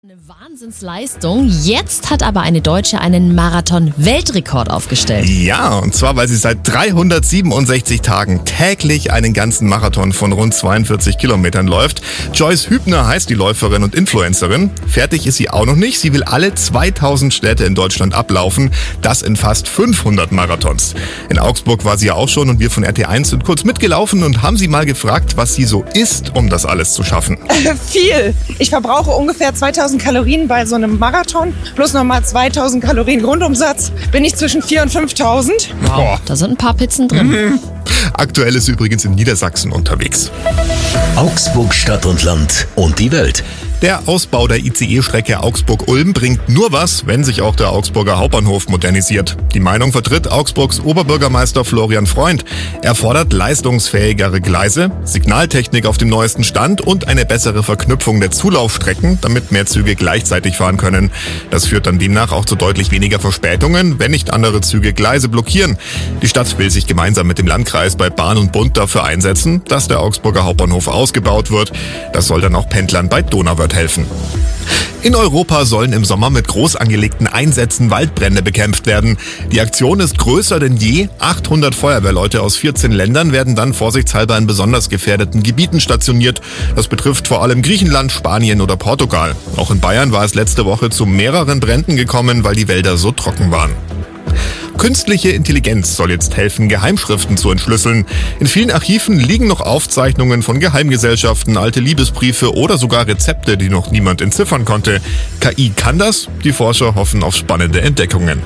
Eine Wahnsinnsleistung. Jetzt hat aber eine Deutsche einen Marathon-Weltrekord aufgestellt. Ja, und zwar, weil sie seit 367 Tagen täglich einen ganzen Marathon von rund 42 Kilometern läuft. Joyce Hübner heißt die Läuferin und Influencerin. Fertig ist sie auch noch nicht. Sie will alle 2000 Städte in Deutschland ablaufen. Das in fast 500 Marathons. In Augsburg war sie ja auch schon und wir von RT1 sind kurz mitgelaufen und haben sie mal gefragt, was sie so isst, um das alles zu schaffen. Viel. Ich verbrauche ungefähr 2000 Kalorien bei so einem Marathon, plus nochmal 2000 Kalorien Grundumsatz, bin ich zwischen 4.000 und 5.000. Wow, da sind ein paar Pizzen drin. Aktuell ist sie übrigens in Niedersachsen unterwegs. Augsburg Stadt und Land und die Welt. Der Ausbau der ICE-Strecke Augsburg-Ulm bringt nur was, wenn sich auch der Augsburger Hauptbahnhof modernisiert. Die Meinung vertritt Augsburgs Oberbürgermeister Florian Freund. Er fordert leistungsfähigere Gleise, Signaltechnik auf dem neuesten Stand und eine bessere Verknüpfung der Zulaufstrecken, damit mehr Züge gleichzeitig fahren können. Das führt dann demnach auch zu deutlich weniger Verspätungen, wenn nicht andere Züge Gleise blockieren. Die Stadt will sich gemeinsam mit dem Landkreis bei Bahn und Bund dafür einsetzen, dass der Augsburger Hauptbahnhof ausgebaut wird. Das soll dann auch Pendlern bei Donauwörth helfen. In Europa sollen im Sommer mit groß angelegten Einsätzen Waldbrände bekämpft werden. Die Aktion ist größer denn je. 800 Feuerwehrleute aus 14 Ländern werden dann vorsichtshalber in besonders gefährdeten Gebieten stationiert. Das betrifft vor allem Griechenland, Spanien oder Portugal. Auch in Bayern war es letzte Woche zu mehreren Bränden gekommen, weil die Wälder so trocken waren. Künstliche Intelligenz soll jetzt helfen, Geheimschriften zu entschlüsseln. In vielen Archiven liegen noch Aufzeichnungen von Geheimgesellschaften, alte Liebesbriefe oder sogar Rezepte, die noch niemand entziffern konnte. KI kann das, die Forscher hoffen auf spannende Entdeckungen.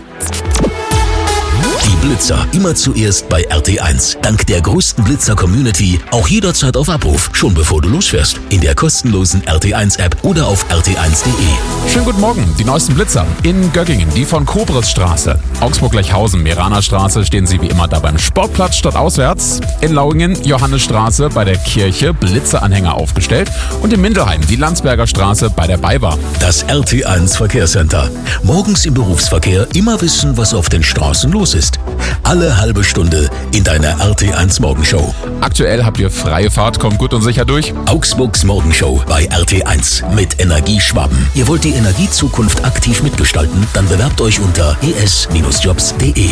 Die Blitzer immer zuerst bei RT1. Dank der größten Blitzer-Community auch jederzeit auf Abruf, schon bevor du losfährst. In der kostenlosen RT1-App oder auf rt1.de. Schönen guten Morgen. Die neuesten Blitzer in Göggingen, die von Kobresstraße. Augsburg-Lechhausen, Meranerstraße stehen sie wie immer da beim Sportplatz statt auswärts. In Lauingen, Johannesstraße bei der Kirche, Blitzeranhänger aufgestellt. Und in Mindelheim, die Landsberger Straße bei der BayWa. Das RT1 Verkehrscenter. Morgens im Berufsverkehr immer wissen, was auf den Straßen los ist. Alle halbe Stunde in deiner RT1 Morgenshow. Aktuell habt ihr freie Fahrt, kommt gut und sicher durch. Augsburgs Morgenshow bei RT1 mit Energieschwaben. Ihr wollt die Energiezukunft aktiv mitgestalten? Dann bewerbt euch unter es-jobs.de.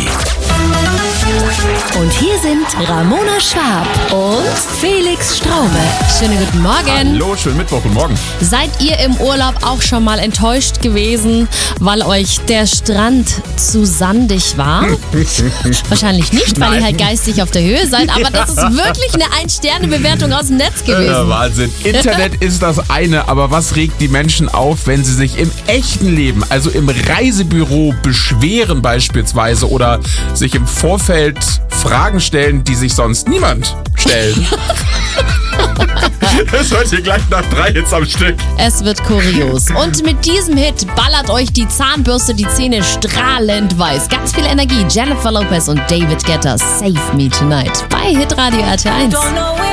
Und hier sind Ramona Schwab und Felix Straume. Schönen guten Morgen. Hallo, schönen Mittwoch, guten Morgen. Seid ihr im Urlaub auch schon mal enttäuscht gewesen, weil euch der Strand zu sandig war? Wahrscheinlich nicht, weil ihr halt geistig auf der Höhe seid, aber das ist wirklich eine 1-Sterne-Bewertung aus dem Netz gewesen. Ja, Wahnsinn. Internet ist das eine, aber was regt die Menschen auf, wenn sie sich im echten Leben, also im Reisebüro beschweren beispielsweise oder sich im Vorfeld Fragen stellen, die sich sonst niemand stellen? Das hört ihr gleich nach 3 Hits am Stück. Es wird kurios. Und mit diesem Hit ballert euch die Zahnbürste die Zähne strahlend weiß. Ganz viel Energie. Jennifer Lopez und David Guetta, Save Me Tonight bei Hitradio RT1.